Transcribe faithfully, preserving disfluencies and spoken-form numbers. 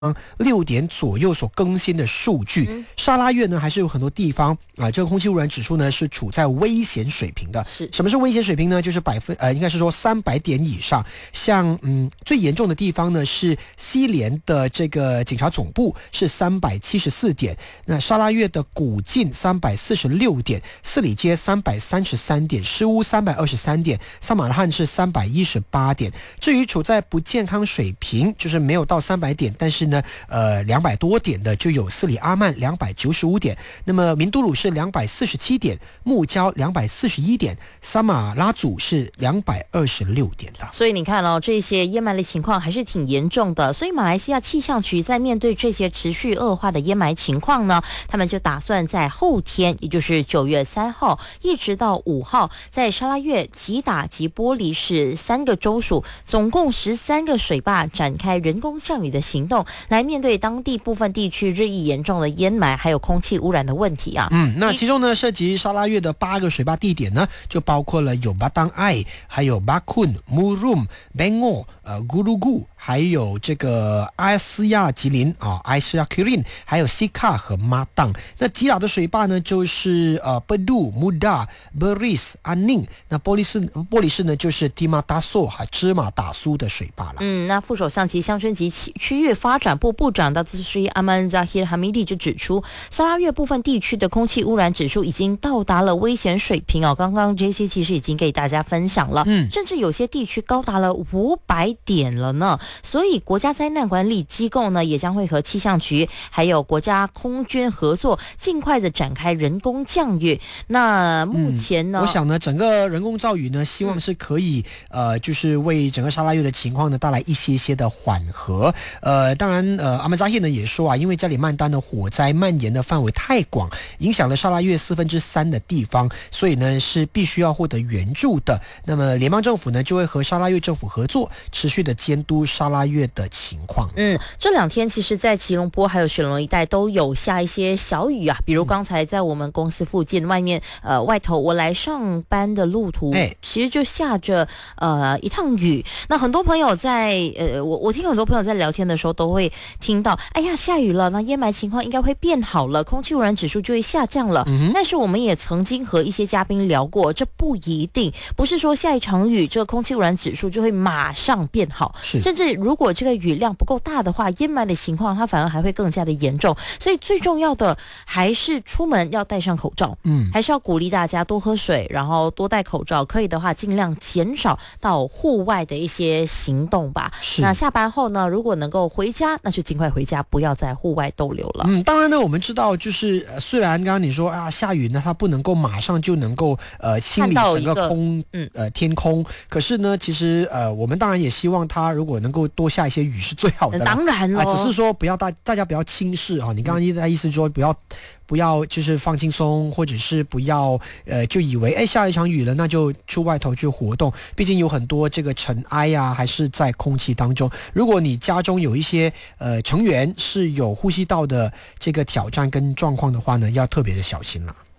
六点左右所更新的数据，嗯、沙拉越呢还是有很多地方啊、呃，这个空气污染指数呢是处在危险水平的。 是什么是危险水平呢？就是百分呃，应该是说三百点以上。像嗯最严重的地方呢是西联的这个警察总部是三百七十四点，那沙拉越的古晋三百四十六点，四里街三百三十三点，施乌三百二十三点，萨马拉罕是三百一十八点。至于处在不健康水平，就是没有到三百点，但是呢，呃，两百多点的就有斯里阿曼两百九十五点，那么明都鲁是两百四十七点，木焦两百四十一点，萨马拉祖是两百二十六点的。 所以你看哦，这些烟霾的情况还是挺严重的。所以马来西亚气象局在面对这些持续恶化的烟霾情况呢，他们就打算在后天，也就是九月三号一直到五号，在沙拉越、吉打及玻璃市三个州属，总共十三个水坝展开人工降雨的行动，来面对当地部分地区日益严重的烟霾还有空气污染的问题啊。 嗯，那其中呢，涉及沙拉越的八个水坝地点呢，就包括了有巴当艾，还有巴坤、穆rum、Bangor、呃咕噜咕，还有这个埃斯亚吉林啊，埃斯亚吉林，还有西卡和马当。那吉打的水坝呢，就是呃贝杜、穆达、Beris、安宁。那玻璃市玻璃市呢，就是蒂马达索和芝麻打苏的水坝了。 嗯，那副首相及乡村及区域发展部部长达兹斯阿曼扎希哈米利就指出，沙拉越部分地区的空气污染指数已经到达了危险水平哦。刚刚 J C 其实已经给大家分享了，嗯，甚至有些地区高达了五百点了呢。所以国家灾难管理机构呢，也将会和气象局还有国家空军合作，尽快的展开人工降雨。那目前呢， 嗯、我想呢，整个人工造雨呢，希望是可以、嗯、呃，就是为整个沙拉越的情况呢带来一些些的缓和。呃，当然，呃，阿曼扎希呢也说啊，因为加里曼丹的火灾蔓延的范围太广，影响了沙拉越四分之三的地方，所以呢是必须要获得援助的。那么联邦政府呢就会和沙拉越政府合作，持续的监督沙拉越的情况。 嗯，这两天其实在吉隆坡还有雪隆一带都有下一些小雨啊，比如刚才在我们公司附近外面呃外头我来上班的路途，哎，其实就下着呃一趟雨。那很多朋友在呃我我听很多朋友在聊天的时候都会听到，哎呀下雨了，那烟霾情况应该会变好了，空气污染指数就会下降了。嗯、但是我们也曾经和一些嘉宾聊过，这不一定，不是说下一场雨这个空气污染指数就会马上变好，甚至如果这个雨量不够大的话，烟霾的情况它反而还会更加的严重。所以最重要的还是出门要戴上口罩，嗯，还是要鼓励大家多喝水，然后多戴口罩，可以的话尽量减少到户外的一些行动吧。那下班后呢，如果能够回家，那就尽快回家，不要在户外逗留了。 嗯，当然呢，我们知道就是、呃、虽然刚刚你说啊下雨呢，它不能够马上就能够呃清理整个空嗯呃天空，可是呢，其实呃我们当然也希望它如果能够多下一些雨是最好的啦。 当然了、 啊，只是说不要大大家不要轻视啊。你刚刚的意思说不要不要就是放轻松，或者是不要呃就以为哎下一场雨了，那就出外头去活动。毕竟有很多这个尘埃啊，还是在空气当中。如果你家中有一些呃成员是有呼吸道的这个挑战跟状况的话呢，要特别的小心了。